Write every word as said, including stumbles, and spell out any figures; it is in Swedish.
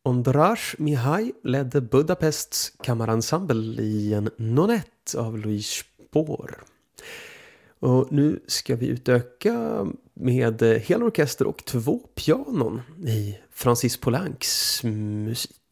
Ondráš Mihaj ledde Budapests kammarensemble i en nonett av Louise Spohr. Och nu ska vi utöka med hel orkester och två pianon i Francis Poulencs musik.